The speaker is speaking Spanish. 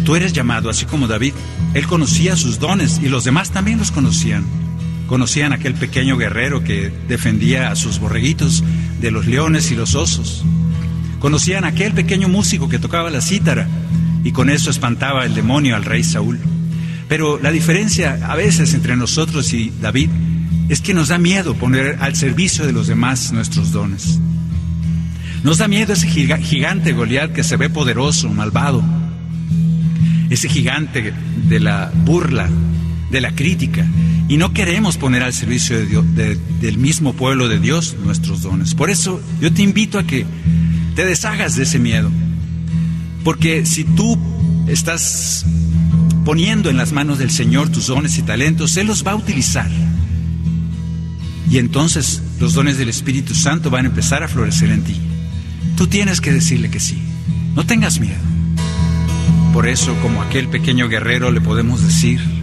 Tú eres llamado, así como David. Él conocía sus dones y los demás también los conocían. Conocían a aquel pequeño guerrero que defendía a sus borreguitos de los leones y los osos. Conocían a aquel pequeño músico que tocaba la cítara y con eso espantaba el demonio al rey Saúl. Pero la diferencia a veces entre nosotros y David es que nos da miedo poner al servicio de los demás nuestros dones. Nos da miedo ese gigante Goliat que se ve poderoso, malvado. Ese gigante de la burla, de la crítica. Y no queremos poner al servicio de Dios, del mismo pueblo de Dios nuestros dones. Por eso yo te invito a que te deshagas de ese miedo. Porque si tú estás poniendo en las manos del Señor tus dones y talentos, Él los va a utilizar. Y entonces los dones del Espíritu Santo van a empezar a florecer en ti. Tú tienes que decirle que sí. No tengas miedo. Por eso, como aquel pequeño guerrero, le podemos decir: